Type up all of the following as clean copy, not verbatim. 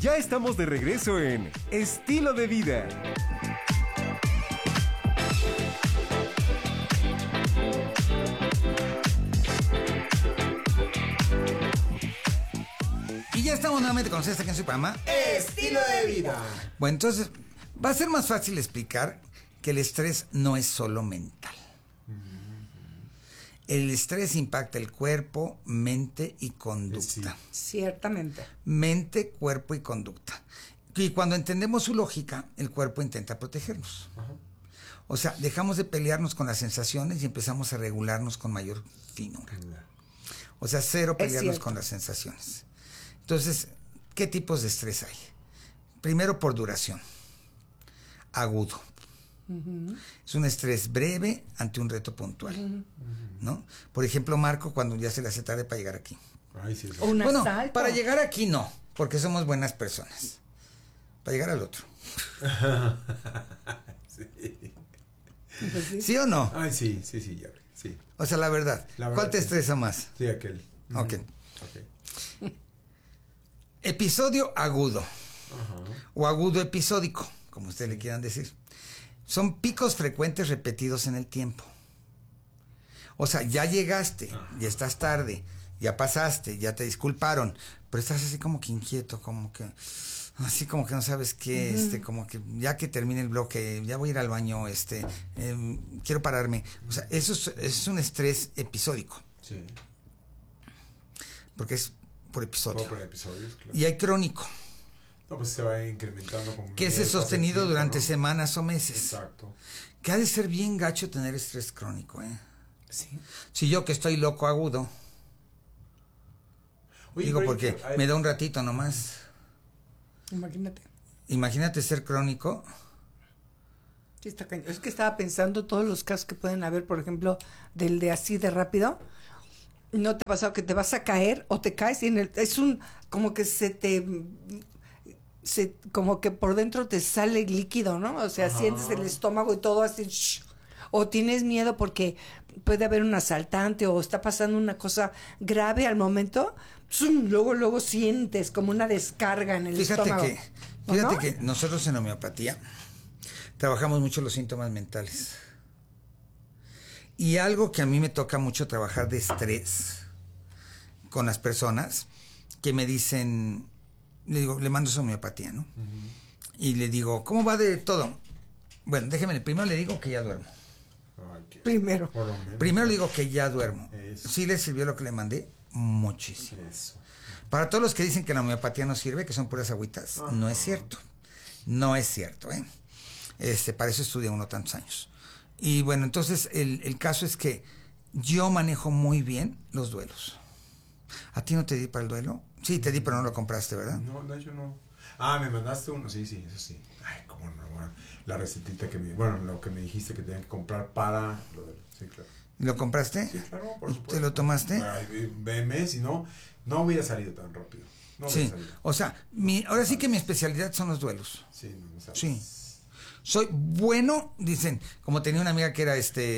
Ya estamos de regreso en Estilo de Vida. Y ya estamos nuevamente con esta que en su programa Estilo de Vida. Bueno, entonces va a ser más fácil explicar que el estrés no es solo mental. El estrés impacta el cuerpo, mente y conducta. Sí. Ciertamente. Mente, cuerpo y conducta. Y cuando entendemos su lógica, el cuerpo intenta protegernos. Ajá. O sea, dejamos de pelearnos con las sensaciones y empezamos a regularnos con mayor finura. O sea, cero pelearnos con las sensaciones. Entonces, ¿qué tipos de estrés hay? Primero, por duración. Agudo. Es un estrés breve ante un reto puntual, ¿no? Por ejemplo, Marco, cuando ya se le hace tarde para llegar aquí. Ay, sí, O un Bueno, asalto. para llegar aquí no, porque somos buenas personas. Para llegar al otro. sí. Pues sí. ¿Sí o no? Ay, sí, ya. Sí. O sea, la verdad. ¿Cuál te sí. estresa más? Sí, aquel. Ok. Ok. Episodio agudo. Ajá. O agudo episódico, como ustedes le quieran decir. Son picos frecuentes repetidos en el tiempo. O sea, ya llegaste, ya estás tarde, ya pasaste, ya te disculparon, pero estás así como que inquieto, como que así como que no sabes qué, como que ya que termine el bloque, ya voy a ir al baño, quiero pararme. O sea, eso es un estrés episódico, Sí. porque es por episodio. Por episodios, claro. Y hay crónico, No, pues se va incrementando con que es sostenido durante semanas o meses. Exacto. Que ha de ser bien gacho tener estrés crónico, ¿eh? Sí. Si yo que estoy loco agudo, Oye, digo pero porque me da un ratito nomás. Imagínate. Imagínate ser crónico. Sí, está cañón. Es que estaba pensando todos los casos que pueden haber, por ejemplo, del de así de rápido. ¿No te ha pasado que te vas a caer o te caes y es un como que como que por dentro te sale líquido, ¿no? O sea, Ajá. sientes el estómago y todo así, o tienes miedo porque puede haber un asaltante o está pasando una cosa grave al momento, luego sientes como una descarga en el estómago. Fíjate que nosotros en homeopatía trabajamos mucho los síntomas mentales. Y algo que a mí me toca mucho trabajar de estrés con las personas que me dicen, le mando su homeopatía, ¿no? Y le digo, ¿cómo va de todo? Bueno, déjeme, primero le digo que ya duermo. Ay, qué- Primero. por lo menos. Primero le digo que ya duermo. Eso. ¿Sí le sirvió lo que le mandé? Muchísimo. Eso. Para todos los que dicen que la homeopatía no sirve, que son puras agüitas, Ajá. no es cierto. No es cierto, ¿eh? Para eso estudia uno tantos años. Y bueno, entonces el caso es que yo manejo muy bien los duelos. ¿A ti no te di para el duelo? Sí, te di, pero no lo compraste, ¿verdad? No, de hecho no. Ah, me mandaste uno, sí, eso sí. Ay, cómo no, bueno, la recetita lo que me dijiste que tenía que comprar para lo de... Sí, claro. ¿Lo compraste? Sí, claro, por ¿Y supuesto. te lo tomaste? Ay, veme, si no hubiera salido tan rápido. No hubiera Sí, salido. o sea, ahora sí que mi especialidad son los duelos. Sí, no sabes. Sí. Soy bueno, dicen, como tenía una amiga que era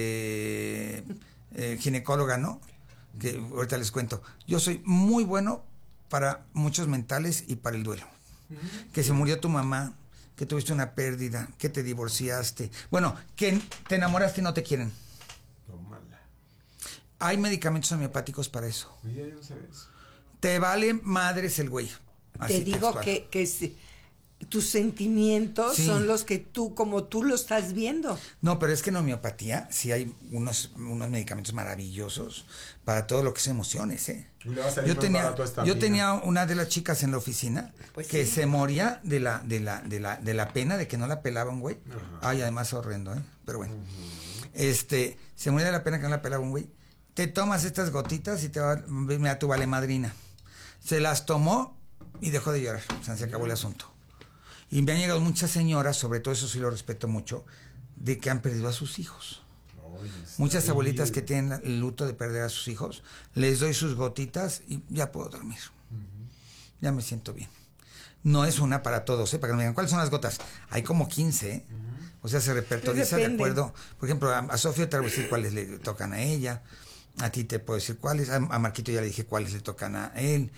ginecóloga, ¿no? Que ahorita les cuento. Yo soy muy bueno para muchos mentales y para el duelo. Que se murió tu mamá, que tuviste una pérdida, que te divorciaste. Bueno, que te enamoraste y no te quieren. No, mala. Hay medicamentos homeopáticos para eso. Mira, yo no sabía eso. Te vale madres el güey. Así Te digo textual. que tus sentimientos Sí. son los que como tú lo estás viendo. No, pero es que en homeopatía sí hay unos medicamentos maravillosos para todo lo que es emociones, ¿eh? Y le va a salir más barato esta yo mina. tenía una de las chicas en la oficina Pues que sí. se moría de la pena de que no la pelaba un güey. Ajá. Ay, además horrendo, ¿eh? Pero bueno. Se moría de la pena que no la pelaba un güey. Te tomas estas gotitas y te va, mira, tu vale madrina. Se las tomó y dejó de llorar. O sea, se acabó el asunto. Y me han llegado muchas señoras, sobre todo eso sí lo respeto mucho, de que han perdido a sus hijos. Oye, Muchas está abuelitas que terrible. tienen el luto de perder a sus hijos, les doy sus gotitas y ya puedo dormir. Ya me siento bien. No es una para todos, para que no me digan, ¿cuáles son las gotas? Hay como 15, ¿eh? O sea, se repertoriza de Depende. acuerdo. Por ejemplo, a Sofía te voy a decir cuáles le tocan a ella, a ti te puedo decir cuáles, a Marquito ya le dije cuáles le tocan a él.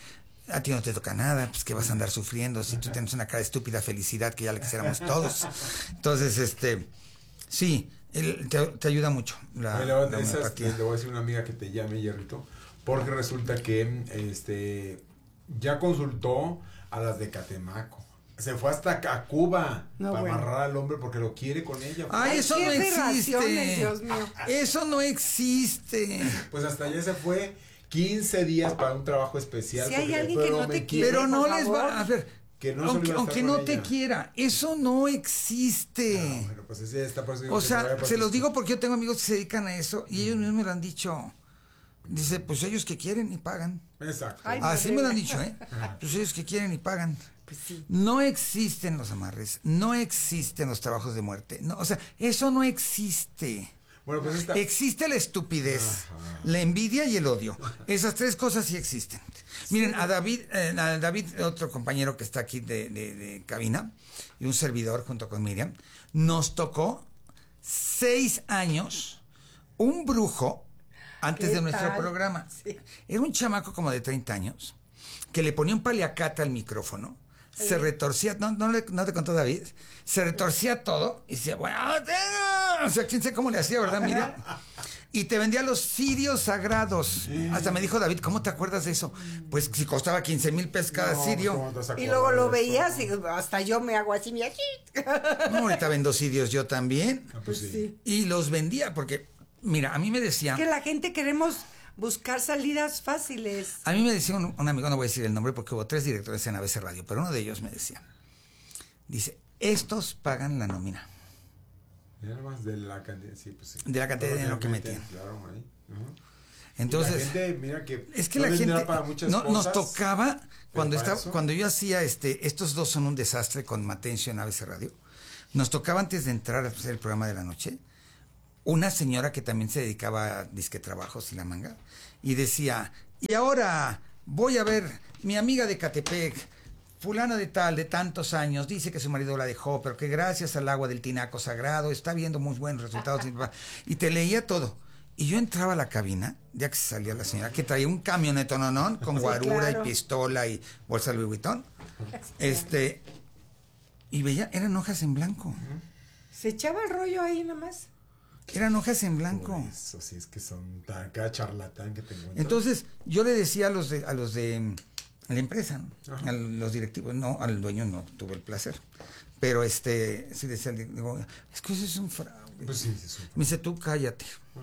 a ti no te toca nada, pues que vas a andar sufriendo si tú tienes una cara de estúpida felicidad que ya la quisiéramos todos. Entonces, sí, te ayuda mucho la homeopatía. Le voy a decir a una amiga que te llame, Hierrito, porque resulta que ya consultó a las de Catemaco. Se fue hasta a Cuba para amarrar al hombre porque lo quiere con ella. ¡Ay, eso no existe! Dios mío. Eso no existe. Pues hasta allá se fue 15 días para un trabajo especial. Si hay alguien que no te quiere, pero no por les favor. va a ver. Que no aunque no te quiera, eso no existe. Bueno, pues ese está, por eso digo O que sea, porque se los digo porque yo tengo amigos que se dedican a eso y ellos mismos me lo han dicho. Dice, pues ellos que quieren y pagan. Exacto. Ay, Así me lo han dicho, ¿eh? Pues ellos que quieren y pagan. Pues sí. No existen los amarres, no existen los trabajos de muerte. No, o sea, eso no existe. Bueno, pues Existe la estupidez, la envidia y el odio. Esas tres cosas sí existen. Miren, a David, otro compañero que está aquí de cabina, y un servidor junto con Miriam, nos tocó 6 años un brujo antes de nuestro programa. Sí. Era un chamaco como de 30 años que le ponía un paliacate al micrófono, se retorcía, no te contó David, se retorcía todo y decía, bueno, o sea, quién sabe cómo le hacía, ¿verdad, Miriam? Y te vendía los cirios sagrados. Hasta me dijo David, ¿cómo te acuerdas de eso? Pues si costaba 15,000 pesos cada cirio. Y luego lo veías y hasta yo me hago así, mira, No, ahorita vendo cirios yo también. pues sí. Y los vendía porque, mira, a mí me decía... que la gente queremos buscar salidas fáciles. A mí me decía un amigo, no voy a decir el nombre porque hubo 3 directores en ABC Radio, pero uno de ellos me decía, dice, estos pagan la nómina. Nada más de la cantidad, sí, pues sí. De la cantidad de dinero que metían. Claro, ahí. Entonces, la gente, mira que es que no la les gente da para muchas nos cosas, tocaba cuando para eso. cuando yo hacía estos dos son un desastre con Matencio en ABC Radio. Nos tocaba antes de entrar a hacer el programa de la noche una señora que también se dedicaba a disque trabajos y la manga y decía, y ahora voy a ver mi amiga de Catepec, fulana de tal, de tantos años, dice que su marido la dejó, pero que gracias al agua del tinaco sagrado está viendo muy buenos resultados. Y te leía todo. Y yo entraba a la cabina, ya que salía la señora, que traía un camionetón con guarura claro. y pistola y bolsa Louis Vuitton. Y veía, eran hojas en blanco. Se echaba el rollo ahí nada más. Eran hojas en blanco. Por eso sí es que son cada charlatán que tengo. Entonces, yo le decía a los de la empresa, ¿no? A los directivos, no, al dueño no tuve el placer. Pero sí decía, digo, es que eso es un fraude. Pues sí, sí, Me dice, tú cállate.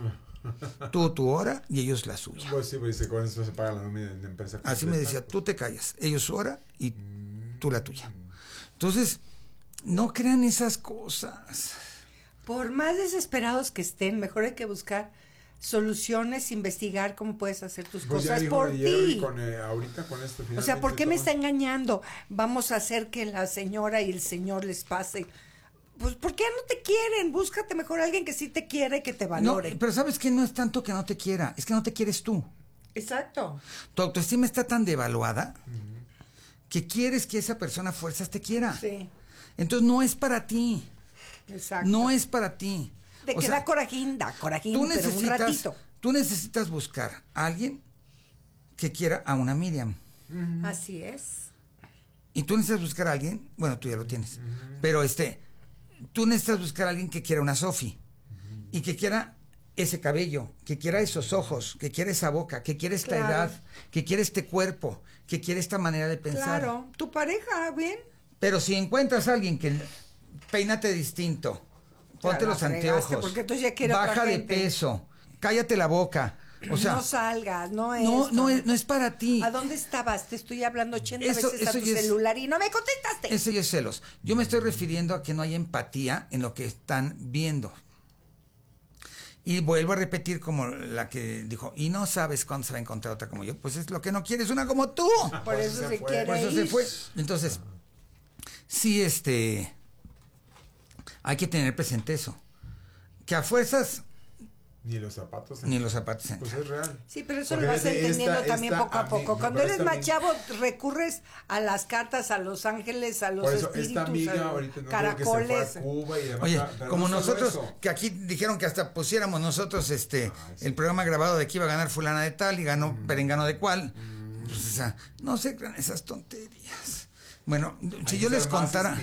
Tú tu hora y ellos la suya. Pues sí, pues con eso se paga la nómina de la empresa. Así me decía, tú te callas, ellos su hora y tú la tuya. Entonces, no crean esas cosas. Por más desesperados que estén, mejor hay que buscar soluciones, investigar cómo puedes hacer tus Pues ya cosas dijo por ayer ti. Ahorita con esto. O sea, ¿por qué me está está engañando? Vamos a hacer que la señora y el señor les pase. Pues, ¿por qué no te quieren? Búscate mejor a alguien que sí te quiere y que te No, valore. pero ¿sabes qué? No es tanto que no te quiera, es que no te quieres tú. Exacto. Tu autoestima está tan devaluada que quieres que esa persona a fuerzas te quiera. Sí, Entonces no es para ti. exacto. No es para ti. De O que sea, da corajín, pero un ratito. tú necesitas buscar a alguien que quiera a una Miriam. Así es. Y tú necesitas buscar a alguien, bueno, tú ya lo tienes, pero tú necesitas buscar a alguien que quiera una Sofi y que quiera ese cabello, que quiera esos ojos, que quiera esa boca, que quiera esta Claro. edad, que quiera este cuerpo, que quiera esta manera de pensar. Claro. Tu pareja, ¿bien? Pero si encuentras a alguien que peínate distinto, ponte Ya la los fregaste, anteojos, porque tú ya quieres otra baja de gente. peso, cállate la boca, o sea, no salgas, no es. no es para ti. ¿A dónde estabas? Te estoy hablando 80 Eso- veces a eso tu ya es- celular y no me contestaste. Ese ya es celos. Yo me estoy refiriendo a que no hay empatía en lo que están viendo. Y vuelvo a repetir como la que dijo, y no sabes cuándo se va a encontrar otra como yo. Pues es lo que no quieres, una como tú. Por eso se fue. quiere Por eso se ir. fue. Entonces, sí, hay que tener presente eso. Que a fuerzas Ni los zapatos. ni los zapatos Pues entran. es real. Sí, pero eso Porque lo vas desde entendiendo esta- también esta poco a ami- poco. no, Cuando pero eres esta más ami- chavo, recurres a las cartas, a los ángeles, a los Por eso, espíritus, esta amiga a ahorita no caracoles. creo que se fue a Cuba y demás. Oye, pero como no solo nosotros, eso. que aquí dijeron que hasta pusiéramos nosotros sí. el programa grabado de que iba a ganar fulana de tal y ganó perengano de cual. Pues, o sea, no se crean esas tonterías. Bueno, si yo les contara,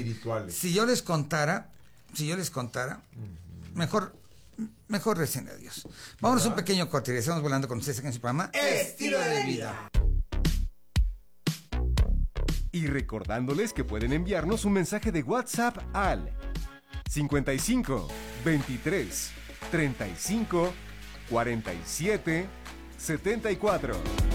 mejor recen a Dios. Vámonos un pequeño corte y estamos volando con ustedes en su programa Estilo de Vida. Y recordándoles que pueden enviarnos un mensaje de WhatsApp al 55 23 35 47 74.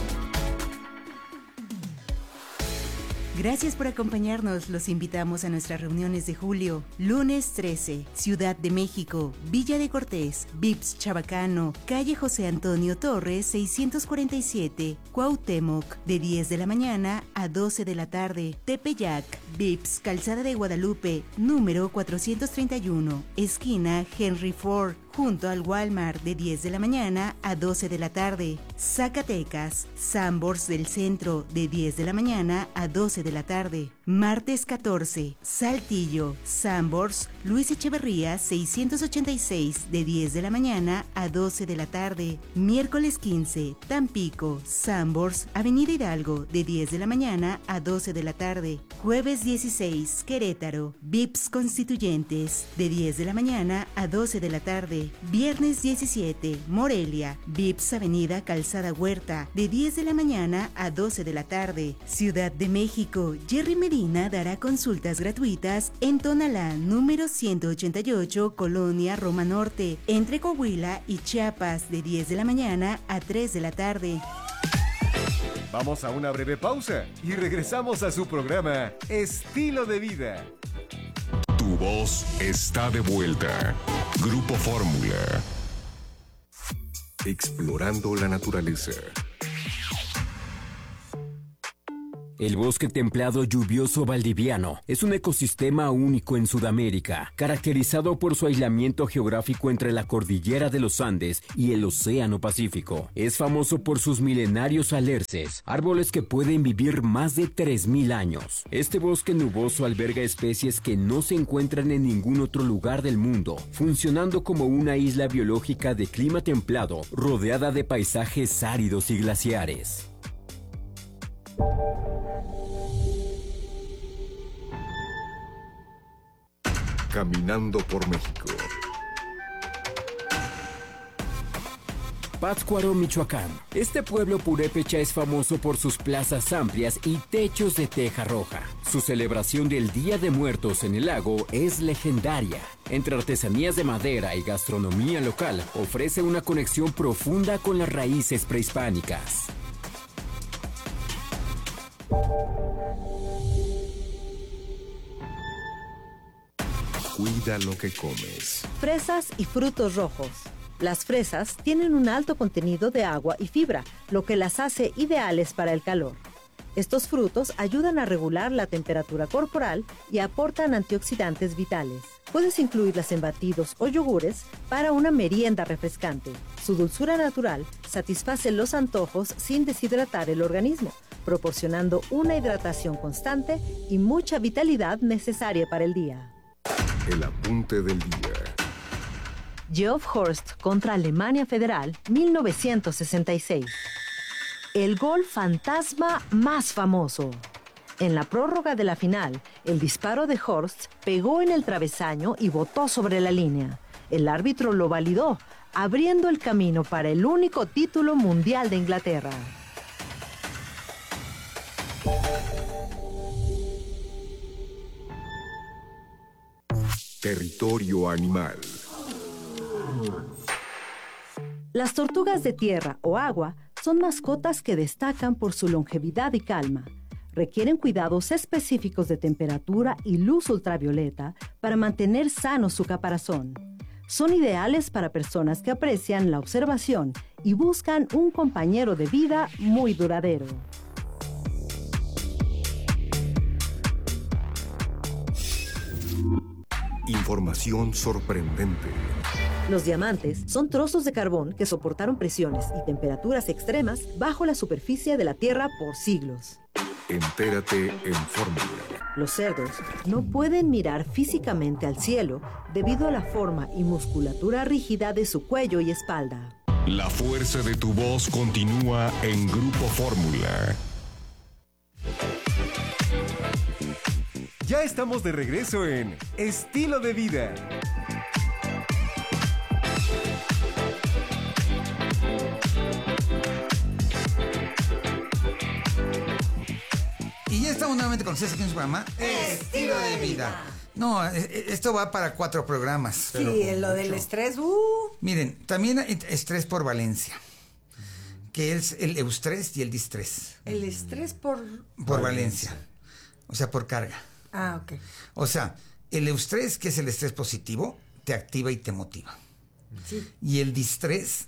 Gracias por acompañarnos. Los invitamos a nuestras reuniones de julio. Lunes 13, Ciudad de México, Villa de Cortés, Vips Chabacano, calle José Antonio Torres, 647, Cuauhtémoc, de 10 de la mañana a 12 de la tarde. Tepeyac, Vips Calzada de Guadalupe, número 431, esquina Henry Ford, junto al Walmart, de 10 de la mañana a 12 de la tarde. Zacatecas, Sanborns del Centro, de 10 de la mañana a 12 de la tarde. Martes 14, Saltillo, Sanborns, Luis Echeverría, 686, de 10 de la mañana a 12 de la tarde. Miércoles 15, Tampico, Sanborns, Avenida Hidalgo, de 10 de la mañana a 12 de la tarde. Jueves 16, Querétaro, Vips Constituyentes, de 10 de la mañana a 12 de la tarde. Viernes 17, Morelia, Vips Avenida Calzada Huerta, de 10 de la mañana a 12 de la tarde. Ciudad de México, Jerry Medina dará consultas gratuitas en Tonalá, número 188, Colonia Roma Norte, entre Coahuila y Chiapas, de 10 de la mañana a 3 de la tarde. Vamos a una breve pausa y regresamos a su programa Estilo de Vida. Tu voz está de vuelta. Grupo Fórmula. Explorando la naturaleza. El bosque templado lluvioso valdiviano es un ecosistema único en Sudamérica, caracterizado por su aislamiento geográfico entre la cordillera de los Andes y el Océano Pacífico. Es famoso por sus milenarios alerces, árboles que pueden vivir más de 3.000 años. Este bosque nuboso alberga especies que no se encuentran en ningún otro lugar del mundo, funcionando como una isla biológica de clima templado, rodeada de paisajes áridos y glaciares. Caminando por México. Pátzcuaro, Michoacán. Este pueblo purépecha es famoso por sus plazas amplias y techos de teja roja. Su celebración del Día de Muertos en el lago es legendaria. Entre artesanías de madera y gastronomía local, ofrece una conexión profunda con las raíces prehispánicas. Cuida lo que comes. Fresas y frutos rojos. Las fresas tienen un alto contenido de agua y fibra, lo que las hace ideales para el calor. Estos frutos ayudan a regular la temperatura corporal y aportan antioxidantes vitales. Puedes incluirlas en batidos o yogures para una merienda refrescante. Su dulzura natural satisface los antojos sin deshidratar el organismo, proporcionando una hidratación constante y mucha vitalidad necesaria para el día. El apunte del día. Geoff Horst contra Alemania Federal, 1966. El gol fantasma más famoso. En la prórroga de la final, el disparo de Horst pegó en el travesaño y botó sobre la línea. El árbitro lo validó, abriendo el camino para el único título mundial de Inglaterra. Territorio animal. Las tortugas de tierra o agua son mascotas que destacan por su longevidad y calma. Requieren cuidados específicos de temperatura y luz ultravioleta para mantener sano su caparazón. Son ideales para personas que aprecian la observación y buscan un compañero de vida muy duradero. Información sorprendente. Los diamantes son trozos de carbón que soportaron presiones y temperaturas extremas bajo la superficie de la Tierra por siglos. Entérate en Fórmula. Los cerdos no pueden mirar físicamente al cielo debido a la forma y musculatura rígida de su cuello y espalda. La fuerza de tu voz continúa en Grupo Fórmula. Ya estamos de regreso en Estilo de Vida. Y ya estamos nuevamente con ustedes aquí en su programa Estilo de Vida. No, esto va para 4 programas. Sí, lo del estrés. Miren, también hay estrés por valencia, que es el eustrés y el distrés. El estrés por valencia. O sea, por carga. Ah, ok. O sea, el eustrés, que es el estrés positivo, te activa y te motiva. Sí. Y el distrés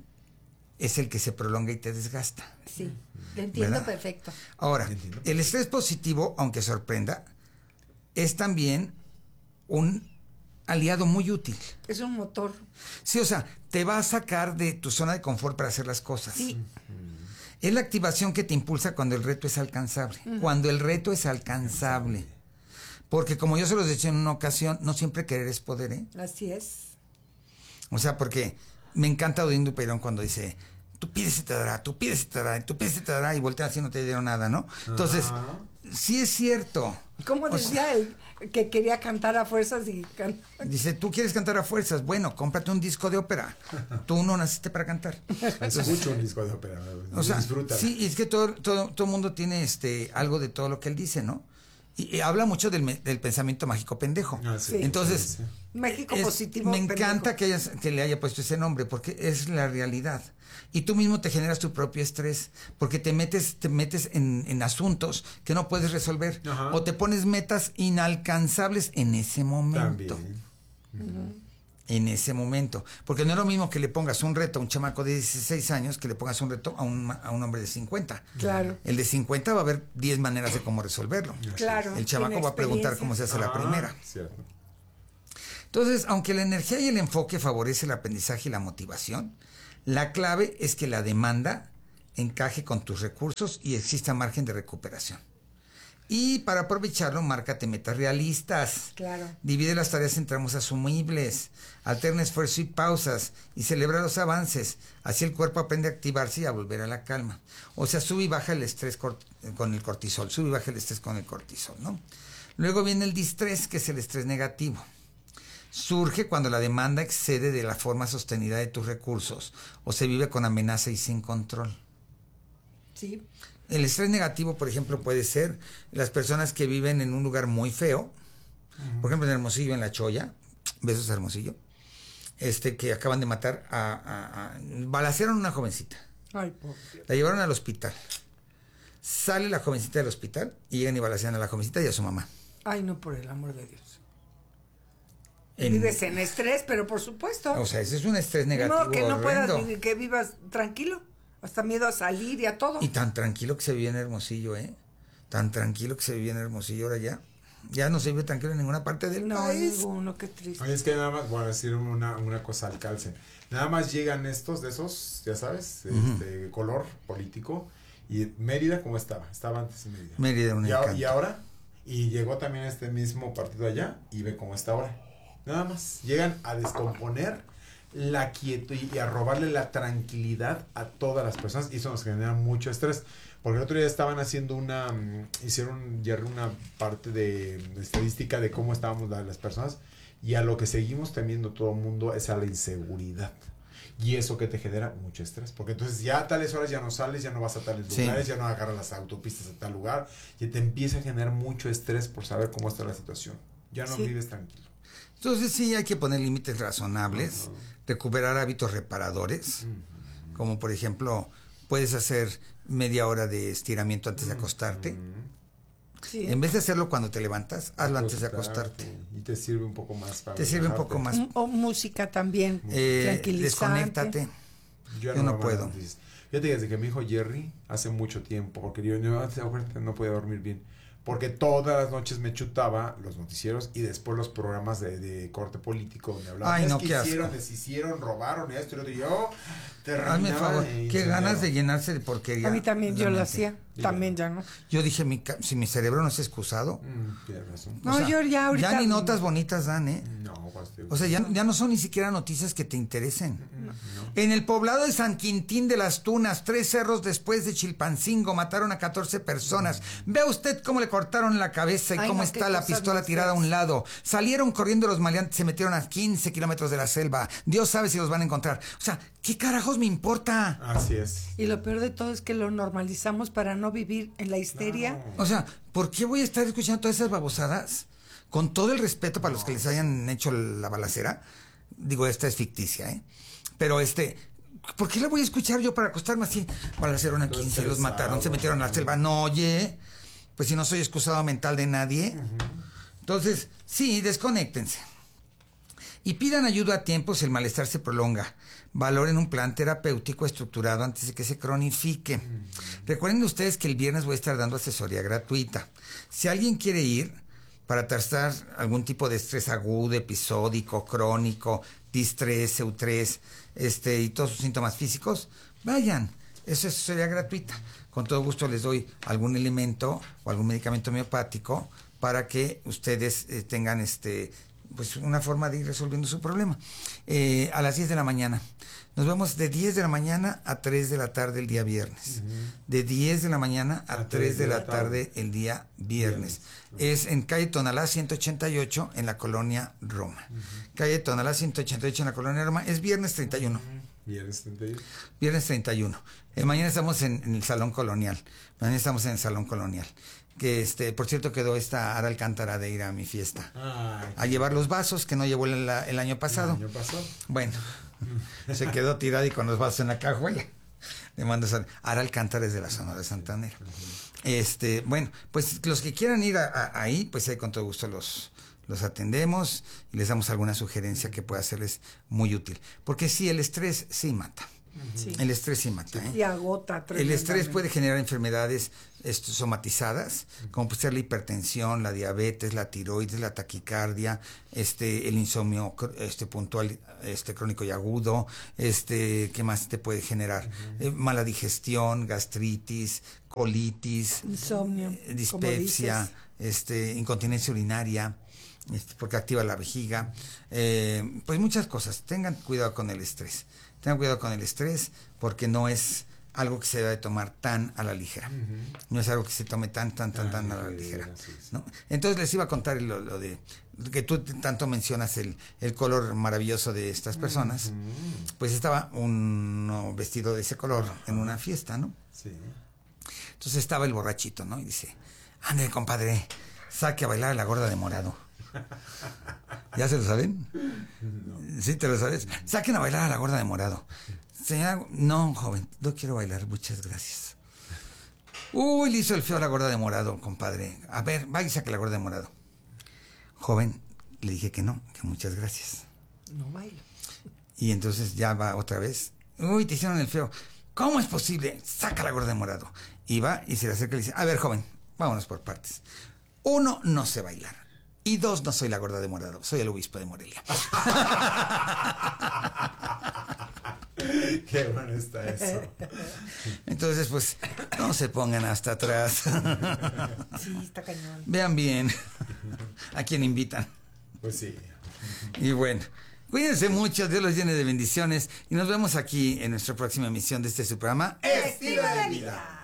es el que se prolonga y te desgasta. Sí, lo entiendo, ¿verdad? perfecto. Ahora, el estrés positivo, aunque sorprenda, es también un aliado muy útil. Es un motor. Sí, o sea, te va a sacar de tu zona de confort para hacer las cosas. Sí. Es la activación que te impulsa cuando el reto es alcanzable. Cuando el reto es alcanzable. Porque como yo se los decía en una ocasión, no siempre querer es poder, ¿eh? Así es. O sea, porque me encanta Odín Dupeirón cuando dice, tú pides y te dará, tú pides y te dará, tú pides y te dará, y volteas así no te dieron nada, ¿no? Entonces, sí es cierto. ¿Cómo decía él que quería cantar a fuerzas y dice, tú quieres cantar a fuerzas, bueno, cómprate un disco de ópera. Tú no naciste para cantar. Escucho un disco de ópera. O sea, disfrútalo. sí, es que todo mundo tiene algo de todo lo que él dice, ¿no? Y habla mucho del pensamiento mágico pendejo. Sí. Entonces, México positivo. me pendejo. encanta que le haya puesto ese nombre, porque es la realidad. Y tú mismo te generas tu propio estrés, porque te metes en asuntos que no puedes resolver. Ajá. O te pones metas inalcanzables en ese momento. También. En ese momento. Porque no es lo mismo que le pongas un reto a un chamaco de 16 años que le pongas un reto a un hombre de 50. Claro. El de 50 va a haber 10 maneras de cómo resolverlo. Claro. El chamaco tiene va a preguntar experiencia. cómo se hace la primera. Cierto. Entonces, aunque la energía y el enfoque favorecen el aprendizaje y la motivación, la clave es que la demanda encaje con tus recursos y exista margen de recuperación. Y para aprovecharlo, márcate metas realistas. Claro. Divide las tareas en tramos asumibles. Alterna esfuerzo y pausas. Y celebra los avances. Así el cuerpo aprende a activarse y a volver a la calma. O sea, sube y baja el estrés con el cortisol. Sube y baja el estrés con el cortisol, ¿no? Luego viene el distrés, que es el estrés negativo. Surge cuando la demanda excede de la forma sostenida de tus recursos. O se vive con amenaza y sin control. Sí. El estrés negativo, por ejemplo, puede ser las personas que viven en un lugar muy feo, por ejemplo en Hermosillo, en La Choya, besos a Hermosillo, que acaban de matar balacearon a una jovencita. Ay, pobre. La llevaron al hospital. Sale la jovencita del hospital y llegan y balacean a la jovencita y a su mamá. Ay, no, por el amor de Dios. Vives en estrés, pero por supuesto. O sea, ese es un estrés negativo. No, que no puedas horrendo. vivir, que vivas tranquilo. Hasta miedo a salir y a todo. Y tan tranquilo que se vive en Hermosillo, ¿eh? Tan tranquilo que se vive en Hermosillo ahora ya. Ya no se vive tranquilo en ninguna parte del país. Ninguno, qué triste. Oye, es que nada más, voy a decir una cosa al calce. Nada más llegan de esos, ya sabes, color político. Y Mérida, ¿cómo estaba? Estaba antes en Mérida. Mérida, un encanto. Y ahora, y llegó también este mismo partido allá, y ve cómo está ahora. Nada más. Llegan a descomponer la quietud y a robarle la tranquilidad a todas las personas, y eso nos genera mucho estrés. Porque el otro día estaban haciendo hicieron una parte de estadística de cómo estábamos las personas, y a lo que seguimos temiendo todo el mundo es a la inseguridad. Y eso que te genera mucho estrés, porque entonces ya a tales horas ya no sales, ya no vas a tales lugares, ya no agarras las autopistas a tal lugar, y te empieza a generar mucho estrés por saber cómo está la situación. Ya no vives tranquilo. Entonces sí hay que poner límites razonables, recuperar hábitos reparadores, como por ejemplo, puedes hacer media hora de estiramiento antes de acostarte. Sí. En vez de hacerlo cuando te levantas, hazlo antes de acostarte. Y te sirve un poco más para Te sirve un poco más. O música también. Tranquilizante. Desconéctate. Yo no puedo. Fíjate que desde que me dijo Jerry, hace mucho tiempo, porque yo no podía dormir bien, porque todas las noches me chutaba los noticieros y después los programas de corte político donde hablaban. Ay, no, que qué asco. hicieron, deshicieron, robaron esto y lo otro. Y yo terminaba. Hazme favor, qué ganas de llenarse de porquería. A mí también, yo lo hacía. También ya no. Yo dije, si mi cerebro no es excusado. Tienes razón. No, yo ya ahorita... Ya ni notas bonitas dan, ¿eh? No, o sea, ya no son ni siquiera noticias que te interesen. No. En el poblado de San Quintín de las Tunas, 3 cerros después de Chilpancingo, mataron a 14 personas. Vea usted cómo le cortaron la cabeza y cómo está la pistola tirada a un lado. Salieron corriendo los maleantes, se metieron a 15 kilómetros de la selva. Dios sabe si los van a encontrar. O sea, ¿qué carajos me importa? Así es. Y lo peor de todo es que lo normalizamos para no vivir en la histeria. No. O sea, ¿por qué voy a estar escuchando todas esas babosadas? Con todo el respeto para los que les hayan hecho la balacera. Digo, esta es ficticia, ¿eh? Pero ¿por qué la voy a escuchar yo para acostarme así? Balacearon a 15, los mataron, se metieron a la selva. No, oye, pues si no soy excusado mental de nadie. Entonces, sí, desconéctense. Y pidan ayuda a tiempo si el malestar se prolonga. Valoren un plan terapéutico estructurado antes de que se cronifique. Recuerden ustedes que el viernes voy a estar dando asesoría gratuita. Si alguien quiere ir para tratar algún tipo de estrés agudo, episódico, crónico, distrés, eutrés, y todos sus síntomas físicos, vayan. Eso es asesoría gratuita. Con todo gusto les doy algún elemento o algún medicamento homeopático para que ustedes tengan pues una forma de ir resolviendo su problema. A las 10 de la mañana. Nos vemos de 10 de la mañana a 3 de la tarde el día viernes. De 10 de la mañana a 3 de la tarde el día viernes. Es en calle Tonalá 188 en la colonia Roma. Calle Tonalá 188 en la colonia Roma. Es viernes 31. Viernes 31. Viernes 31. Mañana estamos en el Salón Colonial. Mañana estamos en el Salón Colonial. Que por cierto quedó esta Ara Alcántara de ir a mi fiesta. A llevar los vasos que no llevó el año pasado. ¿El año pasado? Bueno, se quedó tirada y con los vasos en la cajuela. Le mando Ara Alcántara es de la Sonora Santanera. Bueno, pues los que quieran ir ahí, pues ahí con todo gusto los atendemos y les damos alguna sugerencia que pueda serles muy útil. Porque sí, el estrés sí mata. Sí. El estrés sí mata. Y agota. El estrés puede generar enfermedades somatizadas, como puede ser la hipertensión, la diabetes, la tiroides, la taquicardia, el insomnio puntual, crónico y agudo, ¿qué más te puede generar? Mala digestión, gastritis, colitis, insomnio, dispepsia, incontinencia urinaria, porque activa la vejiga, pues muchas cosas. Tengan cuidado con el estrés. Tengan cuidado con el estrés porque no es algo que se debe tomar tan a la ligera. No es algo que se tome tan a la ligera, ¿no? Entonces les iba a contar lo de que tú tanto mencionas el color maravilloso de estas personas. Pues estaba uno vestido de ese color en una fiesta, ¿no? Sí. Entonces estaba el borrachito, ¿no? Y dice, ándale, compadre, saque a bailar a la gorda de morado. ¿Ya se lo saben? No. ¿Sí te lo sabes? Saquen a bailar a la gorda de morado. Señora, no, joven, no quiero bailar, muchas gracias. Uy, le hizo el feo a la gorda de morado, compadre. A ver, vaya y saque la gorda de morado. Joven, le dije que no, que muchas gracias. No bailo. Y entonces ya va otra vez. Uy, te hicieron el feo. ¿Cómo es posible? Saca la gorda de morado. Y va y se le acerca y le dice, a ver, joven, vámonos por partes. 1, no sé bailar. Y 2, no soy la gorda de morado, soy el obispo de Morelia. Qué bueno está eso. Entonces, pues, no se pongan hasta atrás. Sí, está cañón. Vean bien a quién invitan. Pues sí. Y bueno, cuídense mucho, Dios los llene de bendiciones. Y nos vemos aquí en nuestra próxima emisión de su programa Estilo de Vida.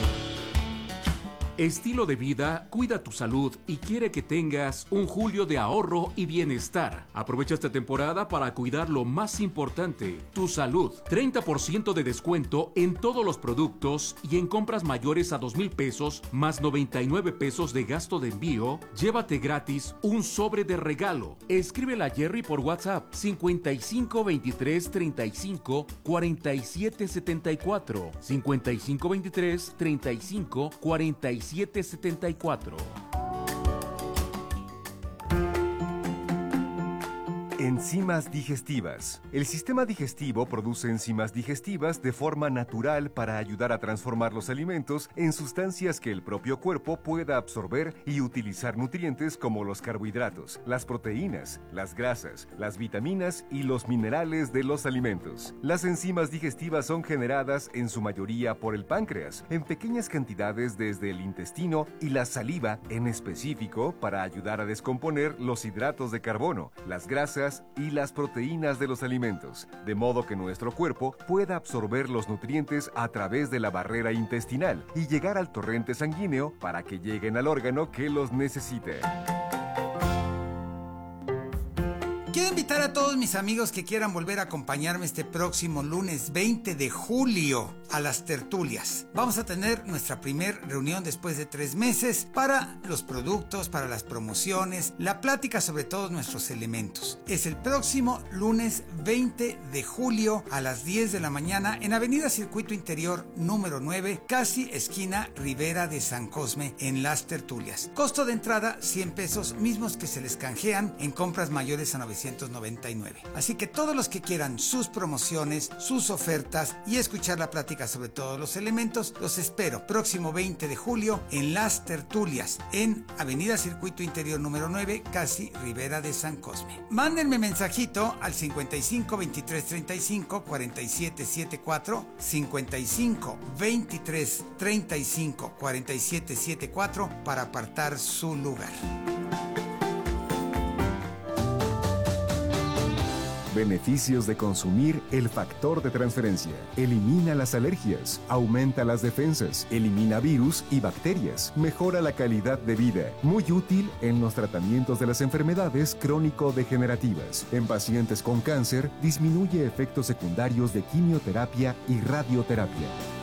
Estilo de Vida cuida tu salud y quiere que tengas un julio de ahorro y bienestar. Aprovecha esta temporada para cuidar lo más importante, tu salud. 30% de descuento en todos los productos y en compras mayores a 2,000 pesos más 99 pesos de gasto de envío. Llévate gratis un sobre de regalo. Escríbele a Jerry por WhatsApp 55 23 35 47 74 55 23 35 47 774. Enzimas digestivas. El sistema digestivo produce enzimas digestivas de forma natural para ayudar a transformar los alimentos en sustancias que el propio cuerpo pueda absorber y utilizar nutrientes como los carbohidratos, las proteínas, las grasas, las vitaminas y los minerales de los alimentos. Las enzimas digestivas son generadas en su mayoría por el páncreas, en pequeñas cantidades desde el intestino y la saliva en específico para ayudar a descomponer los hidratos de carbono, las grasas y las proteínas de los alimentos, de modo que nuestro cuerpo pueda absorber los nutrientes a través de la barrera intestinal y llegar al torrente sanguíneo para que lleguen al órgano que los necesite. Quiero invitar a todos mis amigos que quieran volver a acompañarme este próximo lunes 20 de julio a las tertulias. Vamos a tener nuestra primer reunión después de 3 meses para los productos, para las promociones, la plática sobre todos nuestros elementos. Es el próximo lunes 20 de julio a las 10 de la mañana en Avenida Circuito Interior número 9, casi esquina Ribera de San Cosme, en las tertulias. Costo de entrada 100 pesos, mismos que se les canjean en compras mayores a 999. Así que todos los que quieran sus promociones, sus ofertas y escuchar la plática sobre todos los elementos, los espero próximo 20 de julio en las tertulias en Avenida Circuito Interior número 9, casi Ribera de San Cosme. Mándenme mensajito al 55 23 35 47 74, 55 23 35 47 74 para apartar su lugar. Beneficios de consumir el factor de transferencia. Elimina las alergias, aumenta las defensas, elimina virus y bacterias, mejora la calidad de vida. Muy útil en los tratamientos de las enfermedades crónico-degenerativas. En pacientes con cáncer, disminuye efectos secundarios de quimioterapia y radioterapia.